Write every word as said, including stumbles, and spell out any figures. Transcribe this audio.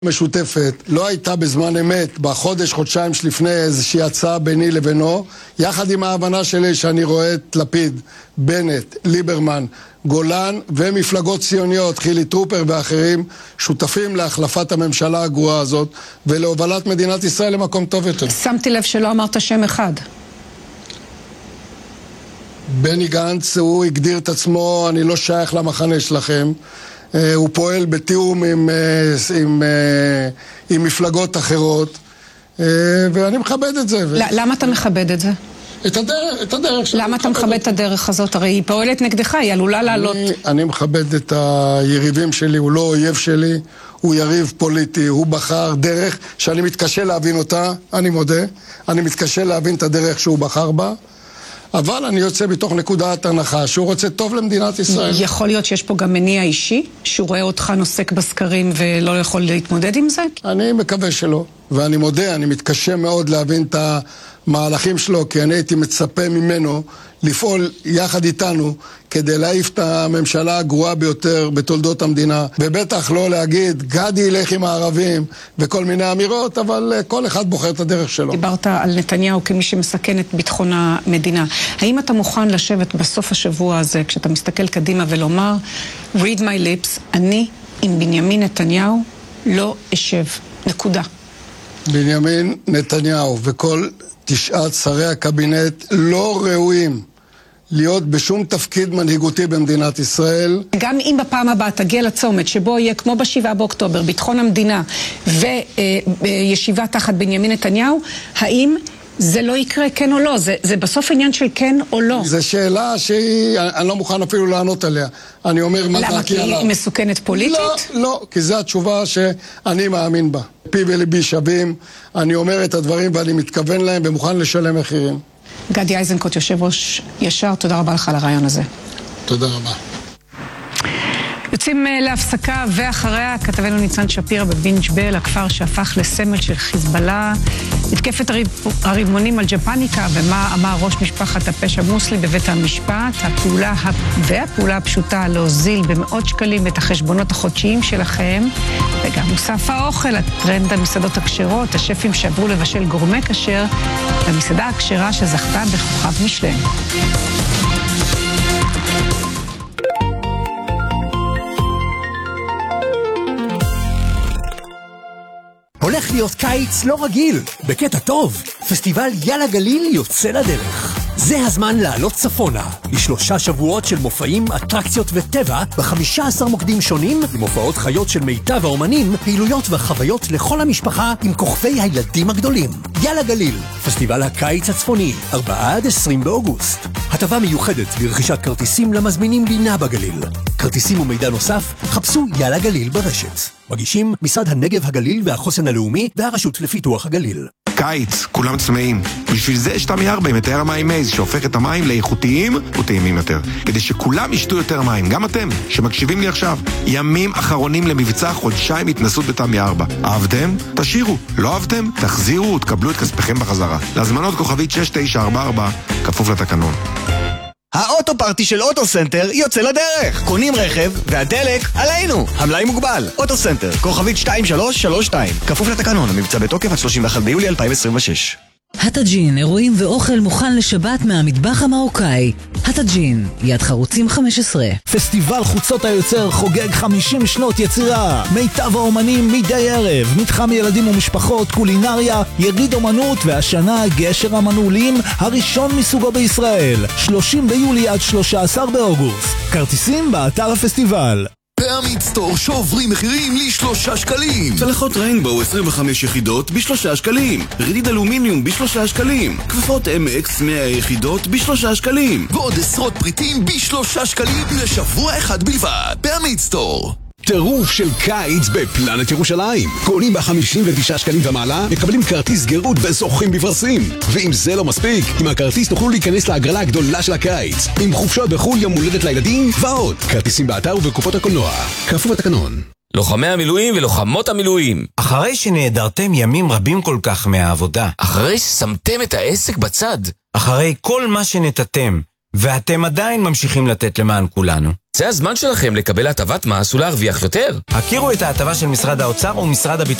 משותפת לא הייתה בזמן אמת בחודש, חודשיים שלפני איזושהי הצעה ביני לבינו, יחד עם ההבנה שלי שאני רואה את לפיד, בנט, ליברמן, גולן ומפלגות ציוניות, חילי טרופר ואחרים, שותפים להחלפת הממשלה הגרועה הזאת ולהובלת מדינת ישראל למקום טוב יותר. שמתי לב שלא אמרת שם אחד. בני גנץ, הוא הגדיר את עצמו, אני לא שייך למחנה שלכם. הוא פועל בתיאום עם, עם, עם מפלגות אחרות, ואני מכבד את זה. למה אתה מכבד את זה? את הדרך, את הדרך. למה אתה מכבד את הדרך הזאת? הרי היא פועלת נגדך, היא עלולה לעלות. אני, אני מכבד את היריבים שלי, הוא לא אויב שלי, הוא יריב פוליטי, הוא בחר דרך שאני מתקשה להבין אותה, אני מודה, אני מתקשה להבין את הדרך שהוא בחר בה. אבל אני יוצא בתוך נקודת הנחה שהוא רוצה טוב למדינת ישראל. יכול להיות שיש פה גם מניע אישי, שהוא רואה אותך נוסק בסקרים ולא יכול להתמודד עם זה? אני מקווה שלא, ואני מודה, אני מתקשה מאוד להבין את המהלכים שלו, כי אני הייתי מצפה ממנו לפעול יחד איתנו כדי להעיף את הממשלה הגרועה ביותר בתולדות המדינה, ובטח לא להגיד גדי ילך עם הערבים וכל מיני אמירות, אבל כל אחד בוחר את הדרך שלו. דיברת על נתניהו כמי שמסכן את ביטחון המדינה. האם אתה מוכן לשבת בסוף השבוע הזה כשאתה מסתכל קדימה ולומר read my lips, אני עם בנימין נתניהו לא אשב, נקודה. בנימין נתניהו וכל תשעת שרי הקבינט לא ראויים להיות בשום תפקיד מנהיגותי במדינת ישראל. גם אם בפעם הבאה תגיע לצומת שבו יהיה כמו בשבעה באוקטובר, ביטחון המדינה וישיבה תחת בנימין נתניהו, האם זה לא יקרה כן או לא? זה, זה בסוף עניין של כן או לא. זו שאלה שהיא, אני לא מוכן אפילו לענות עליה. אני אומר מה למה? כי היא מסוכנת פוליטית? לא, לא, כי זו התשובה שאני מאמין בה. פי וליבי שווים, אני אומר את הדברים ואני מתכוון להם ומוכן לשלם מחירים. גדי איזנקוט, יושב ראש ישר, תודה רבה לך על הרעיון הזה. תודה רבה. יוצאים להפסקה, ואחריה כתבנו ניצן שפירא בבינג' בל, הכפר שהפך לסמל של חיזבאללה, התקפת הרימונים על ג'פניקה, ומה אמר ראש משפחת הפשע מוסלי בבית המשפט, הפעולה והפעולה הפשוטה להוזיל במאות שקלים את החשבונות החודשיים שלכם, וגם מוסף האוכל, הטרנד המסעדות הכשרות, השפים שעברו לבשל גורמה כשר, והמסעדה הכשרה שזכתה בכוכב משלן. הולך להיות קיץ לא רגיל, בקטע טוב. פסטיבל יאללה גליל יוצא לדרך. זה הזמן לעלות צפונה, לשלושה שבועות של מופעים, אטרקציות וטבע, ב-חמישה עשר מוקדים שונים, למופעות חיות של מיטב האומנים, פעילויות וחוויות לכל המשפחה עם כוכבי הילדים הגדולים. יאללה גליל, פסטיבל הקיץ הצפוני, ארבעה עד עשרים באוגוסט. הטבה מיוחדת לרכישת כרטיסים למזמינים לינה בגליל. כרטיסים ומידע נוסף, חפשו יאללה גליל ברשת. מגישים משרד הנגב הגליל והחוסן הלאומי והרשות לפיתוח הגליל. קיץ, כולם צמאים. בשביל זה יש תמי ארבע עם מטהר המים מייז, שהופך את המים לאיכותיים וטעימים יותר. כדי שכולם ישתו יותר מים, גם אתם, שמקשיבים לי עכשיו. ימים אחרונים למבצע, חודשיים התנסות בתמי ארבע. אהבתם? תשאירו. לא אהבתם? תחזירו ותקבלו את כספכם בחזרה. להזמנות כוכבית שש תשע ארבע ארבע, כפוף לתקנון. האוטו פארטי של אוטו סנטר יוצא לדרך. קונים רכב והדלק עלינו. המלאי מוגבל. אוטו סנטר, כוכבית שתיים שלוש שלוש שתיים. כפוף לתקנון, המבצע בתוקף עד שלושים ואחד ביולי אלפיים עשרים ושש. הטאג'ין, אירועים ואוכל מוכן לשבת מהמטבח המרוקאי. הטאג'ין, יד חרוצים חמש עשרה. פסטיבל חוצות היוצר חוגג חמישים שנות יצירה. מיטב האומנים מדי ערב, מתחם ילדים ומשפחות, קולינריה, יריד אומנות, והשנה גשר המנעולים הראשון מסוגו בישראל. שלושים ביולי עד שלושה עשר באוגוסט. כרטיסים באתר הפסטיבל. בעמית סטור שעוברים מחירים לשלושה שקלים. צלחות ריינבואו עשרים וחמש יחידות בשלושה שקלים. רדיד אלומיניום בשלושה שקלים. כפפות אם אקס מאה יחידות בשלושה שקלים. ועוד עשרות פריטים בשלושה שקלים לשבוע אחד בלבד. בעמית סטור. טירוף של קיץ בפלנט ירושלים. קונים ב-חמישים ותשעה שקלים ומעלה, מקבלים כרטיס גרות וזוכים בפרסים. ואם זה לא מספיק, עם הכרטיס תוכלו להיכנס להגרלה הגדולה של הקיץ, עם חופשות בחול, יום הולדת לילדים ועוד. כרטיסים באתר ובקופות הקולנוע. כפוף לתקנון. לוחמי המילואים ולוחמות המילואים. אחרי שנעדרתם ימים רבים כל כך מהעבודה. אחרי ששמתם את העסק בצד. אחרי כל מה שנתתם ואתם עדיין ממשיכים לתת למען כולנו. זה הזמן שלכם לקבל הטבת מס ולהרוויח יותר. הכירו את ההטבה של משרד האוצר ומשרד הביטחון.